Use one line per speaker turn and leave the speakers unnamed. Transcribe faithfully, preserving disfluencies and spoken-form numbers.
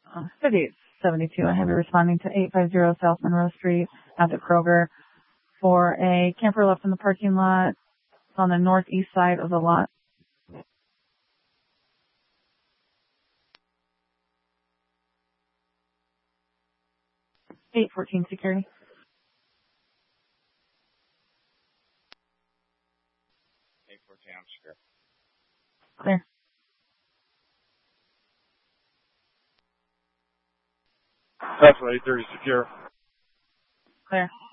Uh, fifty-eight seventy-two, I have you responding to eight fifty South Monroe Street at the Kroger for a camper left in the parking lot. It's on the northeast side of the lot. eight fourteen security.
eight fourteen, I'm secure.
Clear.
That's eight thirty secure.
Clear.